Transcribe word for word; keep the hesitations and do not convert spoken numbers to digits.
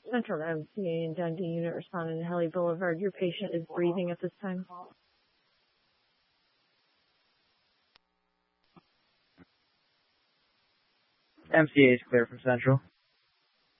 Central M C A and Dundee unit responding to Helly Boulevard. Your patient is breathing at this time. M C A is clear from Central.